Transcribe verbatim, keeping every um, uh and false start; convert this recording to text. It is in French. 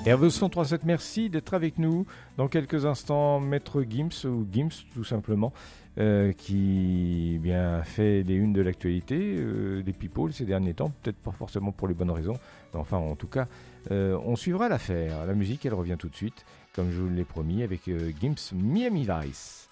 Hervé cent trois sept, merci d'être avec nous. Dans quelques instants, Maître Gims, ou Gims tout simplement, euh, qui eh bien, fait les unes de l'actualité, euh, des people ces derniers temps, peut-être pas forcément pour les bonnes raisons, mais enfin en tout cas, euh, on suivra l'affaire. La musique, elle revient tout de suite, comme je vous l'ai promis, avec euh, Gims Miami Vice.